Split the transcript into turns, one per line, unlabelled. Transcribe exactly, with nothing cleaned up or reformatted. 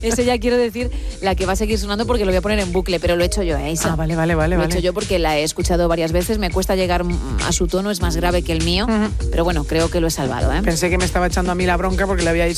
Ese ya quiero decir la que va a seguir sonando porque lo voy a poner en bucle, pero lo he hecho yo, ¿eh, Isa?
Ah, vale, vale, vale.
Lo he
vale.
hecho yo porque la he escuchado varias veces, me cuesta llegar a su tono, es más grave que el mío, uh-huh. pero bueno, creo que lo he salvado, ¿eh?
Pensé que me estaba echando a mí la bronca porque le había dicho